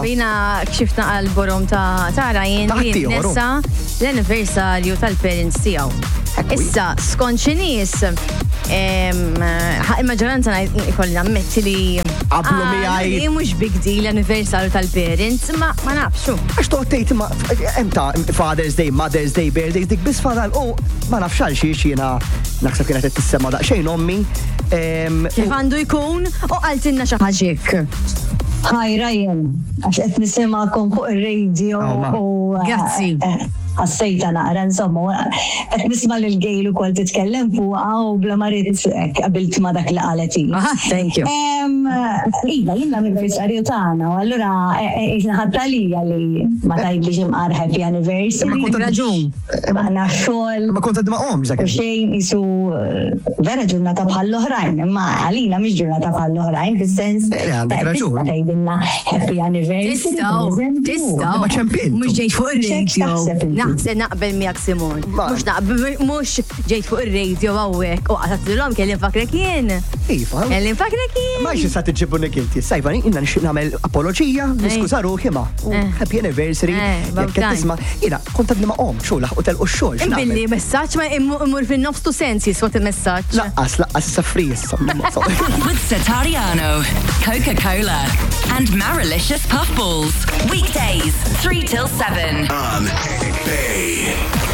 Jina kxifna għal-borom ta' Ryan li nessa l-anniversarju tal-parents tijaw. Issa, skonċi nis, il-maġġoranza ikolli nammetti li Qablu miegħi. Li mhux big deal l-anniversarju tal-parents, ma nafxu. Għax toqtejt ma emta Father's Day, Mother's Day, Birthday, dik bis fadal, ma nafx għal xiex jiena naħseb kienet qed tissema daqsxejn ommi. Kif għandu jkun u għaltinna xi ħaġik. Hi Ryan, għax qed nisimgħakom fuq ir-radio u Grazzi. Għassejta naqra, insomma, qed nisma' lil Gejl ukoll titkellem fuqha u bla marit qabilt ma' dak li qalet hi. Thank you. Iva, jiena mill-anniversarju tagħna, u allura ħadta lija li ma tajblix imqar happy anniversary. Raġun. Għandna xogħol. Ma kont ma' dak. U xejn isu vera ġurnata bħall-oħrajn, imma għalina mhix ġurnata bħall-oħrajn, fis-sens għandek raġun. tgħidilna happy anniversary. Tistgħu. Ma ċempil. Mhux ġejt fuq ir-radio. X'taħseb Naħseb naqbel miegħek Simon. Mhux ġejt fuq ir-radio hawnhekk u qatattilhom kelli nfakrek jien. Iva. Kelli nfakrek jien. Ma xi sa tiġibunik inti. Sajfa inna nixtieq nagħmel apoloġija, niskuża ruħi ma. Happy anniversary. Jekk qed tisma' jiena kont qed nimaqhom xogħol u telqu x-xogħol. Billi messaġġ ma immur fin-nofs tu sens jiswat il-messaġġ. Laqqas issa free issa. With Satariano, Coca-Cola, and Marilicious Puffballs. Weekdays, 3 till 7. On Bay.